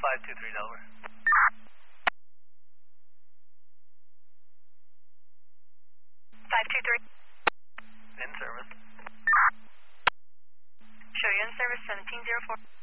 523 Delaware. 523. In service. Show you in service 1704.